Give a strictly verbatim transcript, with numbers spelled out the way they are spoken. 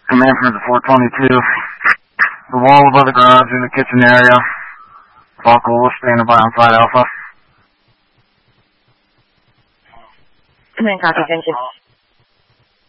Command from the four twenty-two. The wall above the garage in the kitchen area. Falco will stand by on side Alpha. Command copy, thank you.